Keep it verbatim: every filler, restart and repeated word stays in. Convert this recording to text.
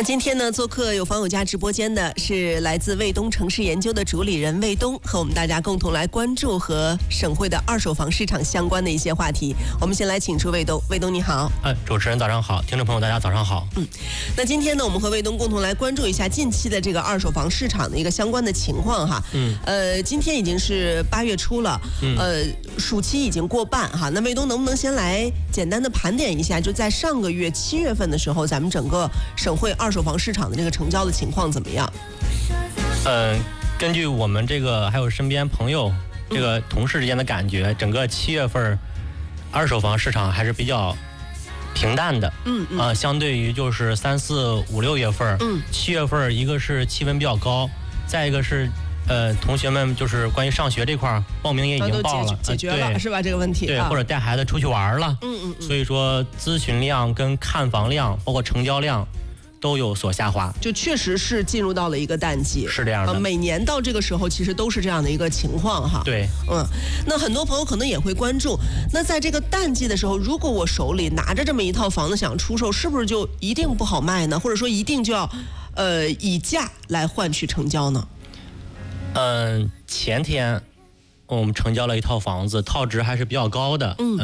那今天呢，做客有房有价直播间的是来自卫东城市研究的主理人卫东，和我们大家共同来关注和省会的二手房市场相关的一些话题。我们先来请出卫东，卫东你好。 呃，主持人早上好，听众朋友大家早上好。 嗯，那今天呢，我们和卫东共同来关注一下近期的这个二手房市场的一个相关的情况哈。 嗯， 呃，今天已经是八月初了， 嗯、 呃，暑期已经过半哈。那卫东能不能先来简单的盘点一下，就在上个月七月份的时候，咱们整个省会二手房市场的这个成交的情况怎么样？ 嗯、呃，根据我们这个还有身边朋友这个同事之间的感觉，嗯、整个七月份二手房市场还是比较平淡的。 嗯嗯。 啊、呃，相对于就是三四五六月份， 嗯， 七月份一个是气温比较高，再一个是呃同学们就是关于上学这块报名也已经报了， 解决了、呃、是吧？这个问题对、 啊， 或者带孩子出去玩了。 嗯嗯嗯。 所以说咨询量跟看房量，包括成交量，都有所下滑， 就确实是进入到了一个淡季， 是这样的。 呃、每年到这个时候，其实都是这样的一个情况哈。 对， 嗯，那很多朋友可能也会关注，那在这个淡季的时候，如果我手里拿着这么一套房子想出售，是不是就一定不好卖呢？或者说一定就要，呃，以价来换取成交呢？ 嗯、呃，前天我们成交了一套房子，套值还是比较高的。 嗯。